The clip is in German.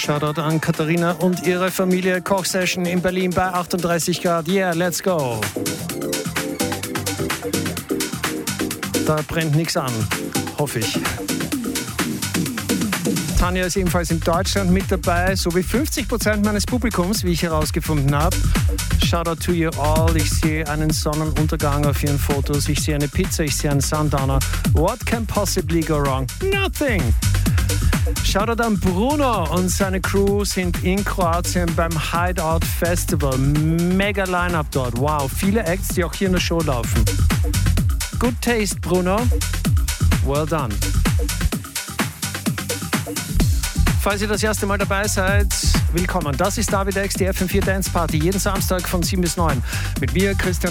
Shoutout an Katharina und ihre Familie. Kochsession in Berlin bei 38 Grad. Yeah, let's go. Da brennt nichts an, hoffe ich. Tanja ist ebenfalls in Deutschland mit dabei, so wie 50% meines Publikums, wie ich herausgefunden habe. Shoutout to you all. Ich sehe einen Sonnenuntergang auf ihren Fotos. Ich sehe eine Pizza, ich sehe einen Sundowner. What can possibly go wrong? Nothing! Shoutout an Bruno und seine Crew sind in Kroatien beim Hideout Festival. Mega Line-Up dort. Wow, viele Acts, die auch hier in der Show laufen. Good taste, Bruno. Well done. Falls ihr das erste Mal dabei seid, willkommen. Das ist David X, die FM4 Dance Party. Jeden Samstag von 7 bis 9. Mit mir, Christian